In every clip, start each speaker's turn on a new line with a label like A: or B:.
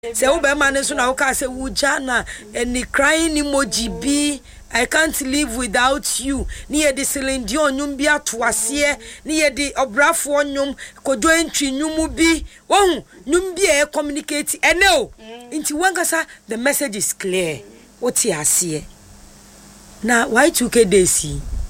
A: Say ube man so na uka say ujana and crying emoji bi I can't live without you. Niye de Celine onyum bi atoasie, niye de obrafo onyum kojo entwi nyum bi. Wohu nyum bi e communicate ene o. Nti wankasa the message is clear. Oti asie. Na Y2K days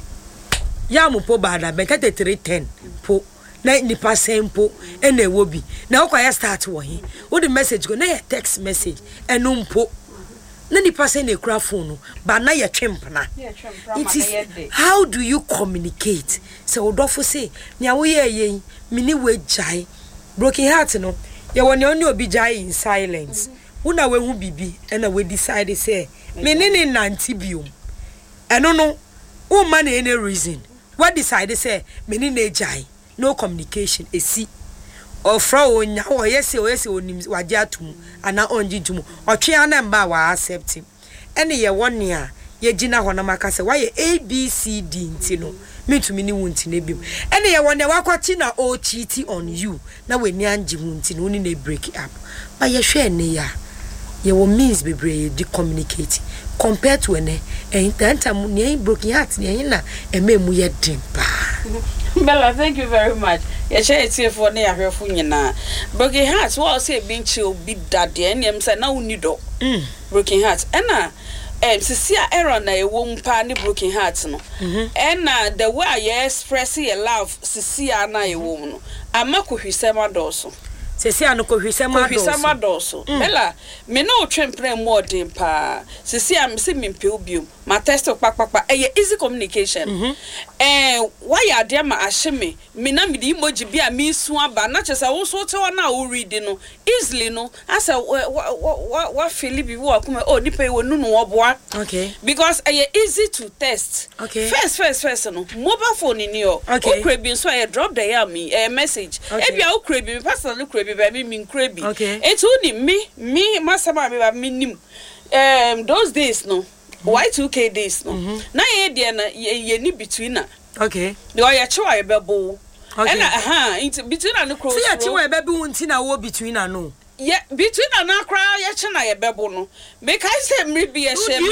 A: ya mo po bada be 3310 po na nipa sempo ene wo bi. Na okwaya start wo he. Wo the message go na text message eno mpo. Na nipa say na kura phone but na ye twempna. It is how do you communicate? So odofo say nya wo ye mini we jai broken heart no ye woni oni obi jai in silence. Una we hu bibi and we decide say me ne nanti biom. Eno no wo man any reason. What decide say me ne jai no communication esi. Ofra onya o yesi onim waje atum ana onji tum otwe ana mba wa accept him ene ye wone a ye gina ho na maka se waye ABCD ntino metumi ni wunti na bim ene ye wone wakwati na o cheat on you na weni anje wunti no ni na break up ba ye hwe ene ya ye wo means bebre di communicate compared to ene entantam ne broken heart ne na ememu ye din pa.
B: Bella, thank you very much. You share it for near her funyana. Broken hearts, what say being chill be daddy, and yam say now nido. Broken hearts, Anna, Cecilia Aaron, a womb panny broken hearts, no. And the way I express your love, Cecilia, and I woman. I'm not with his dorsal.
A: Cecilia no
B: Sama dorsal. Bella, me no tremple more than pa. Cecilia, I'm seeming pilbium. My test of papa, easy communication. Why are there my ashimi? Me na me di emoji be a me swamba, not just I also tell now reading no easily no. I said what Philip walk oh nipe wo no boa.
A: Okay.
B: Because easy to test.
A: Okay.
B: First no. Mobile phone in your okay. Crabbing so I drop the me a message. If you are crabbing, personally crabbing by me mean crabbing.
A: Okay.
B: It's only me masama me nim. Those days no. Y2K days no. Na ye ni between na.
A: Okay.
B: The way chawa e bebo.
A: Okay.
B: And it's between na cross.
A: See chawa e bebo unti na wo between na no.
B: Yeah, between na kra ye che na ye bebo no. Make I say me be a shame.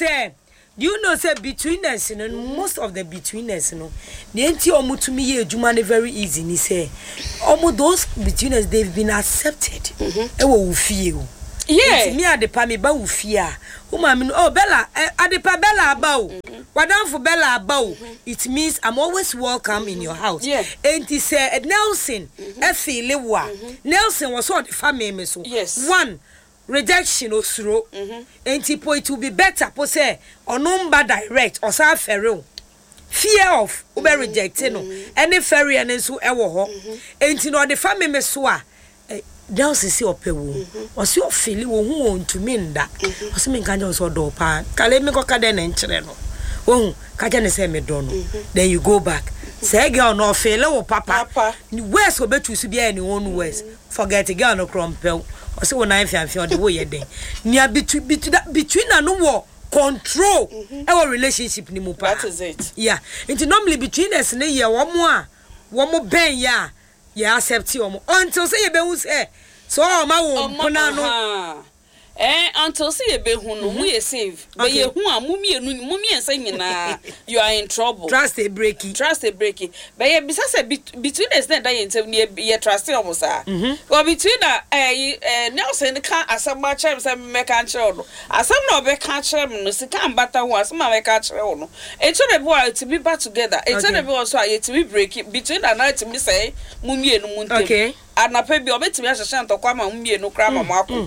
A: Do you know say betweeners no most of the betweeners no. The enti omutumi ye adwuma ne very easy ni say. Omo those betweeners they've been accepted. E wo fie o.
B: Yeah.
A: Me adepa me ba ufia. Oh Bella, adepa Bella abao. Wadam for Bella abao. It means I'm always welcome in your house.
B: Yeah.
A: And he said Nelson, Effie Lewa. Nelson was what the family so.
B: Yes.
A: One rejection osuro. And it will be better po say or number direct or sa ferro. Fear of ube rejecting no. Any ferry and so ewo ho. And you know the family so Del sisi opewu osi ofili wo hu ontumi nda osi me nka njo so do pa kale me ko kade na nkyere no wo kaje ne se me do no then you go back say girl no ofili wo papa ni west obetu su bia ni wonu west forget girl no krompel osi wo na fianfian de wo ye den ni between na no wo control our relationship ni mu pa.
B: That is it.
A: Yeah, it normally between us ne ye wo mo ben ya ya accept you until say you be who say so ma wo mpona no
B: until say you be hu no mu ye save but ye hu a mumie say nyina you are in trouble.
A: Trust a breaking
B: but ye bisa say between us that ye trust am sa or between Nelson can asama chem say me kan chere no asam na obe kan chere no sika ambata ho asama me kan chere no e to the boy to be back together e to the boy so ye to be break between the night me say mumie no muntem
A: okay
B: anape bi obetimi ahyehyɛ ntɔkwa ma mumie no kra ma mako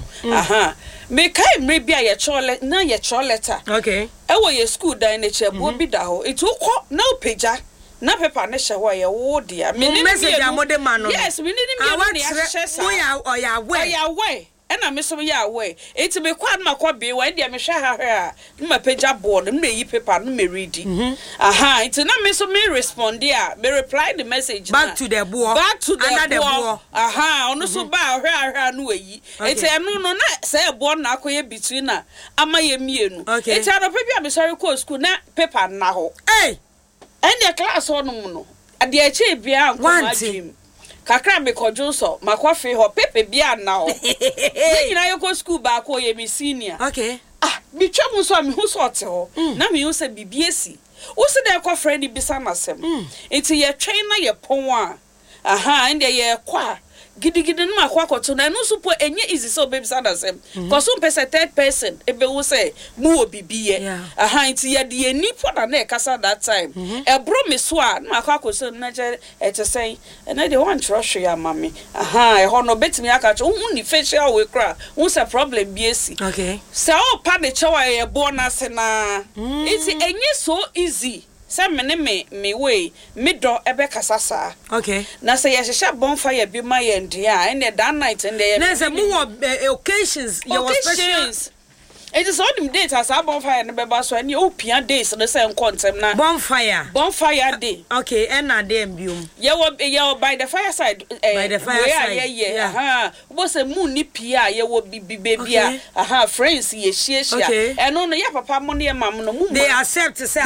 B: me kai mre bia ye chole na ye choleta
A: okay
B: e wo ye school dan na chebu bi da ho etu ko na opeja na paper ne hye ho ye wo dia me ni
A: message amode ma no
B: yes we need me no ya hye sa oya we ena me so ya we eti me kwa na kwa bi wa dia me hwe ha hwe a ma page board me yi paper no me read enti na me so me respond dia me reply the message
A: back to the boy under the boy
B: ono so ba hwe no yi enti eno no na say board na akoye between na ama ye mienu enti ano pa me sorry call school na paper na ho and the class on no ade achi bia anko ma dream kakra me kojo so makwafe ho pepe bia na ho me nyina yeko school ba ko ye me senior
A: okay
B: me twam so me hu so te ho na me hu se bibiesi wo se de kwa friend bisa masem enti ye twen na ye pon a inde ye kwa gidigidi no makwa koto na no supo enye easy so baby sada sem cause un person third person ebe wo say mu obibiye enti ye de ni poda na e kasa that time e bro me so a na makwa koso na je e te say na de wan trust ya mami e ho no betimi aka cho un ni facial we kra un se problem bi esi
A: okay
B: so pa de chewa ye bonus na enti enye so easy say me way me do ebe kasasa
A: okay
B: na say yehhehia bonfire bi ma ye ndia and that night and there
A: na say more occasions your special
B: it is on them date as a bonfire na beba so any opia days no say nkontem na bonfire day
A: okay and na dem biom
B: ye by the fireside
A: by the fireside
B: yeah wo say mu ni pia ye wo bibi baby friends ye hia and no ya papa mo ne mam no mu
A: they accept say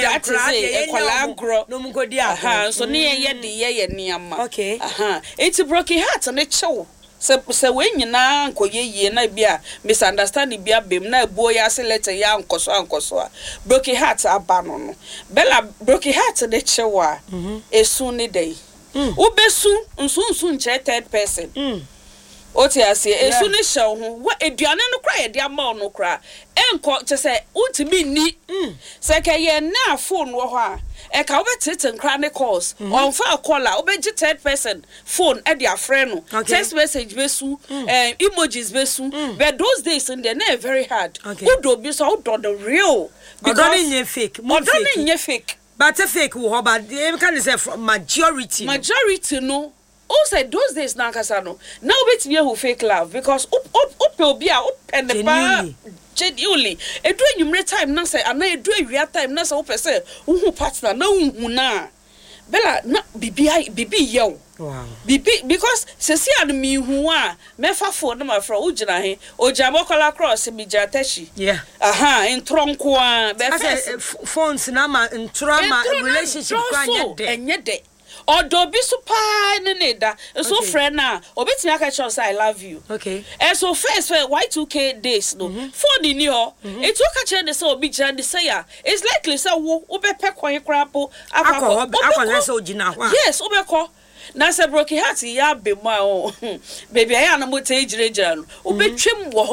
B: no mu go dia so ne ye de ye niam
A: okay
B: it's broken heart and it show se we nyina nkoye yie na bia misunderstanding bia bem na ebuo ya se letter ya nkoso a broken heart abano no bella broken heart de chewa esu ni dey ubesu nsunsun nche third person oti ase esu ni hye ho wa eduane no kra ye de ama no kra enko che se untimi ni se ke ye na phone wo ho a e ka obetete nkra ne calls on fa call a obeji third person phone e dia friend no text message besu emojis besu but those days in there na very hard udo bi so udo the real
A: because nye fake but fake wo but e can say majority no also those days na kasa no now bet me who fake love because up obi a and the bar genuinely edu enyumre time na say ana edu ewia time na say wo pese wo partner na wo na bella na bibi yew bibi because sesi an mi hu a mefa phone na fra wo gina he ojabokola cross mi jatashi in tronko a be phones na ma ntrama relationship kwa
B: enye de odo bi so pa ne da so friend na obetimi aka cho say I love you
A: okay
B: and so first Y2K days no phone ni ho it took a change so obi jan say ya it's likely say wo obepe kwan krapo
A: akwa say ogina ho
B: yes obeko na say broken heart ya be ma o baby aya na mo te ejire no obetwem wo